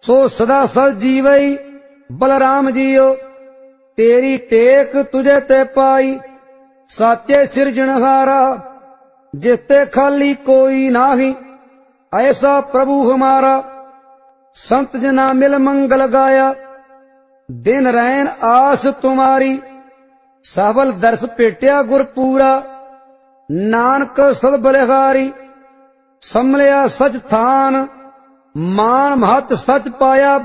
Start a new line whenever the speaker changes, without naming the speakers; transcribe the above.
सो सदा सद जीवई बलराम जियो, तेरी टेक तुझे ते पाई, साचे सिरजनहारा जिसते खाली कोई नाही, ऐसा प्रभु हमारा। संत जना मिल मंगल गाया, दिन रैन आस तुम्हारी, सबल दर्श भेटिया गुरपूरा, नानक सद बलिहारी। संभलिया सच थान, मान महत सच पाया